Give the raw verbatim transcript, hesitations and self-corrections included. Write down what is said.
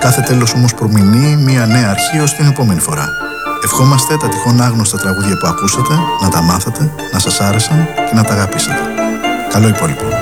Κάθε τέλος όμως προμηνύει μια νέα αρχή ως την επόμενη φορά. Ευχόμαστε τα τυχόν άγνωστα τραγούδια που ακούσατε να τα μάθετε, να σας άρεσαν και να τα αγαπήσετε. Καλό υπόλοιπο.